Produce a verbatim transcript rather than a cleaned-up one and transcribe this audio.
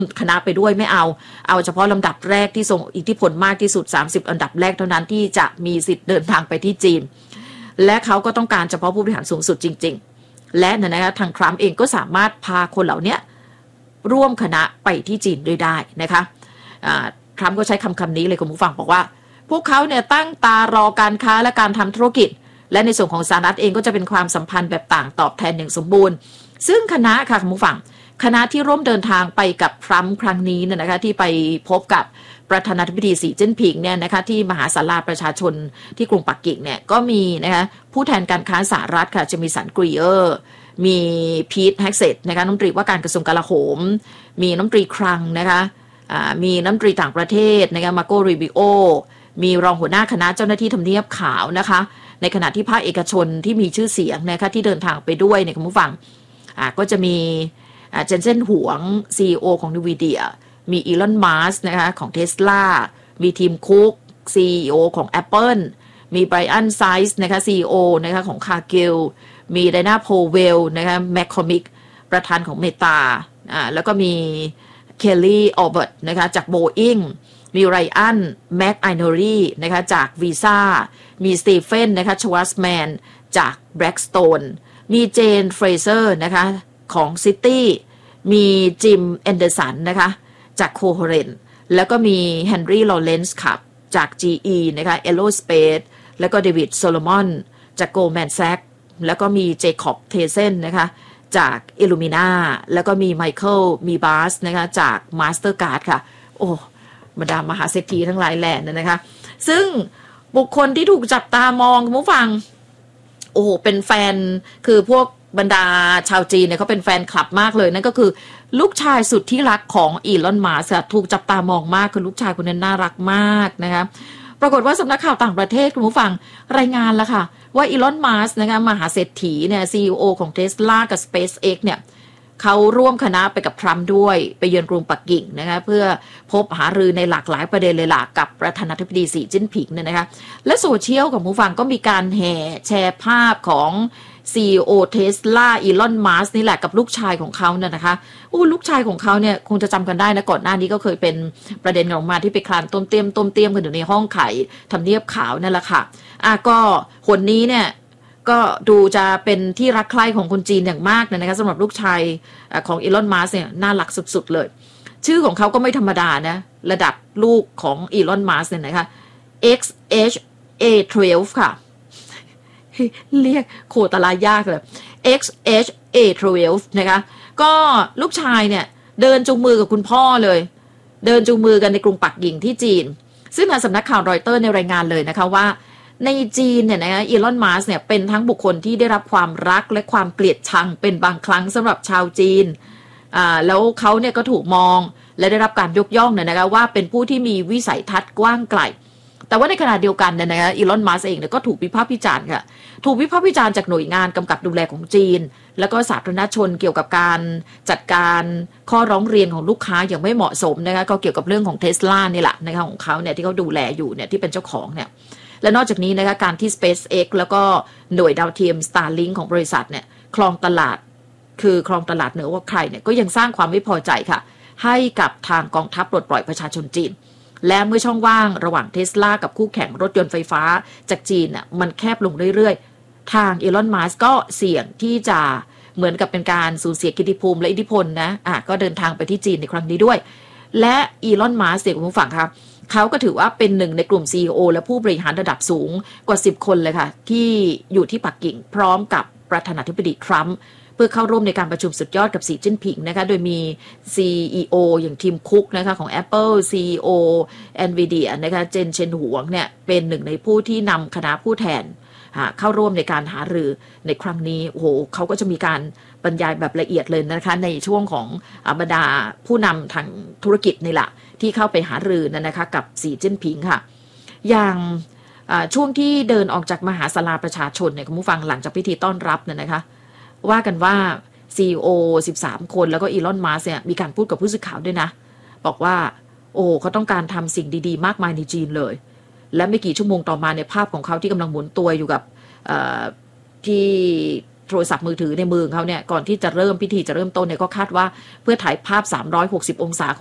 คณะไปด้วยไม่เอาเอาเฉพาะลำดับแรกที่ส่งอิทธิพลมากที่สุดสามสิบอันดับแรกเท่านั้นที่จะมีสิทธิ์เดินทางไปที่จีนและเขาก็ต้องการเฉพาะผู้บริหารสูงสุดจริงๆและนะคะทางทรัมป์เองก็สามารถพาคนเหล่านี้ร่วมคณะไปที่จีนด้วยได้นะคะทรัมป์ก็ใช้คำคำนี้เลยคุณผู้ฟังบอกว่าพวกเขาเนี่ยตั้งตารอการค้าและการทำธุรกิจและในส่วนของสหรัฐเองก็จะเป็นความสัมพันธ์แบบต่างตอบแทนอย่างสมบูรณ์ซึ่งคณะค่ะคุณผู้ฟังคณะที่ร่วมเดินทางไปกับทรัมป์ครั้งนี้เนี่ยนะคะที่ไปพบกับประธานาธิบดีสีจิ้นผิงเนี่ยนะคะที่มหาศาลาประชาชนที่กรุงปักกิ่งเนี่ยก็มีนะคะผู้แทนการค้าสหรัฐค่ะจะมีสันกรีเออร์มีพีทแฮกเซตนะคะน้ำตรีว่าการกระทรวงกลาโหมมีน้ำตรีคลังนะคะมีน้ำตรีต่างประเทศนะคะมาโกริบิโอมีรองหัวหน้าคณะเจ้าหน้าที่ทำเนียบขาวนะคะในขณะที่ภาคเอกชนที่มีชื่อเสียงนะคะที่เดินทางไปด้วยเนี่ยคุณผู้ฟังก็จะมีเจนเซนหวง ซี อี โอ ของ NVIDIA มีอีลอน มัสก์นะคะของ Tesla มีทีมคุก ซี อี โอ ของ Apple มีไบรอัน ไซส์นะคะ ซี อี โอ นะคะของ Cargill มีไดนาโพเวลนะคะแมคคอมิกประธานของ Meta อ่าแล้วก็มีเคลลี่ออเบิร์ตนะคะจาก Boeing มีไรอันแม็กไอโนรีนะคะจาก Visa มีสตีเฟนนะคะชวัสแมนจาก Blackstone มีเจนเฟรเซอร์นะคะของ City มีจิมแอนเดอร์สันนะคะจากโคโฮเรนแล้วก็มีเฮนรี่ลอเรนซ์ขับจาก จี อี นะคะเอโรสเปซแล้วก็เดวิดโซโลมอนจากโกลแมนแซกแล้วก็มีเจคอบเทเซนนะคะจากอิลูมิน่าแล้วก็มีไมเคิลมีบาสนะคะจากมาสเตอร์การ์ดค่ะโอ้บรรดามหาเศรษฐีทั้งหลายแหล่นะคะซึ่งบุคคลที่ถูกจับตามองคุณผู้ฟังโอ้เป็นแฟนคือพวกบรรดาชาวจีนเนี่ยเขาเป็นแฟนคลับมากเลยนั่นก็คือลูกชายสุดที่รักของอีลอน มัสก์ถูกจับตามองมากคือลูกชายคนนั้นน่ารักมากนะคะปรากฏว่าสำนักข่าวต่างประเทศคุณผู้ฟังรายงานแล้วค่ะว่าอีลอน มัสก์นะคะมหาเศรษฐีเนี่ย ซี อี โอ ของ Tesla กับ SpaceX เนี่ยเขาร่วมคณะไปกับทรัมป์ด้วยไปเยือนกรุงปักกิ่งนะคะเพื่อพบหารือในหลากหลายประเด็นเลยล่ะกับประธานาธิบดีสีจิ้นผิงเนี่ยนะคะและโซเชียลของผู้ฟังก็มีการแห่แชร์ภาพของ ซี อี โอ Tesla อีลอน มัสก์นี่แหละกับลูกชายของเขาเนี่ยนะคะอู้ลูกชายของเขาเนี่ยคงจะจำกันได้นะก่อนหน้านี้ก็เคยเป็นประเด็นออกมาที่ไปคลานต้มเตี้ยมต้มเตี้ยมกันอยู่ในห้องไข่ทำเนียบขาวนั่นแหละค่ะอ่ะก็คนนี้เนี่ยก็ดูจะเป็นที่รักใคร่ของคนจีนอย่างมากนะคะสำหรับลูกชายของอีลอน มัสก์เนี่ยน่ารักสุดๆเลยชื่อของเขาก็ไม่ธรรมดานะระดับลูกของอีลอน มัสก์เนี่ยนะคะ เอ็กซ์ เอช เอ ทเวลฟ์ ค่ะเรียกโคตรลายากเลย เอ็กซ์ เอช เอ ทเวลฟ์ นะคะก็ลูกชายเนี่ยเดินจูงมือกับคุณพ่อเลยเดินจูงมือกันในกรุงปักกิ่งที่จีนซึ่งทางสำนักข่าวรอยเตอร์ในรายงานเลยนะคะว่าในจีนเนี่ยนะอีลอน มัสก์เนี่ยเป็นทั้งบุคคลที่ได้รับความรักและความเกลียดชังเป็นบางครั้งสำหรับชาวจีนอ่าแล้วเขาเนี่ยก็ถูกมองและได้รับการยกย่องเนี่ยนะคะว่าเป็นผู้ที่มีวิสัยทัศน์กว้างไกลแต่ว่าในขณะเดียวกันเนี่ยนะคะอีลอน มัสก์เองเนี่ยก็ถูกวิพากษ์วิจารณ์ค่ะถูกวิพากษ์วิจารณ์จากหน่วยงานกำกับดูแลของจีนแล้วก็สาธารณชนเกี่ยวกับการจัดการข้อร้องเรียนของลูกค้าอย่างไม่เหมาะสมนะคะก็เกี่ยวกับเรื่องของ Tesla นี่แหละนะคะของเขาเนี่ยที่เขาดูแลอยู่เนี่ยที่เป็นเจ้าของเนี่ยและนอกจากนี้นะคะการที่ SpaceX แล้วก็หน่วยดาวเทียม Starlink ของบริษัทเนี่ยครองตลาดคือครองตลาดเหนือว่าใครเนี่ยก็ยังสร้างความไม่พอใจค่ะให้กับทางกองทัพปลดปล่อยประชาชนจีนและเมื่อช่องว่างระหว่าง Tesla กับคู่แข่งรถยนต์ไฟฟ้าจากจีนน่ะมันแคบลงเรื่อยๆทางอีลอน มัสก์ก็เสี่ยงที่จะเหมือนกับเป็นการสูญเสียกิตติภูมิและอิทธิพลนะอ่ะก็เดินทางไปที่จีนในครั้งนี้ด้วยและอีลอน มัสก์เสี่ยงคุณผู้ฟังครับเขาก็ถือว่าเป็นหนึ่งในกลุ่ม ซี อี โอ และผู้บริหารระดับสูงกว่าสิบคนเลยค่ะที่อยู่ที่ปักกิ่งพร้อมกับประธานาธิบดีทรัมป์เพื่อเข้าร่วมในการประชุมสุดยอดกับสีจิ้นผิงนะคะโดยมี ซี อี โอ อย่างทีมคุกนะคะของ Apple ซี อี โอ NVIDIA นะคะเจนเชนหวงเนี่ยเป็นหนึ่งในผู้ที่นำคณะผู้แทนเข้าร่วมในการหารือในครั้งนี้โอ้โหเขาก็จะมีการบรรยายแบบละเอียดเลยนะคะในช่วงของบรรดาผู้นำทางธุรกิจนี่แหละที่เข้าไปหารือนั่นนะคะกับสีจิ้นผิงค่ะอย่างช่วงที่เดินออกจากมหาศาลาประชาชนเนี่ยคุณผู้ฟังหลังจากพิธีต้อนรับเนี่ยนะคะว่ากันว่า ซี อี โอ สิบสามคนแล้วก็อีลอน มัสก์เนี่ยมีการพูดกับผู้สื่อข่าวด้วยนะบอกว่าโอ้เขาต้องการทำสิ่งดีๆมากมายในจีนเลยและไม่กี่ชั่วโมงต่อมาในภาพของเขาที่กำลังหมุนตัวอยู่กับที่โทรศัพท์มือถือในมือเขาเนี่ยก่อนที่จะเริ่มพิธีจะเริ่มต้นเนี่ยก็คาดว่าเพื่อถ่ายภาพสามร้อยหกสิบองศา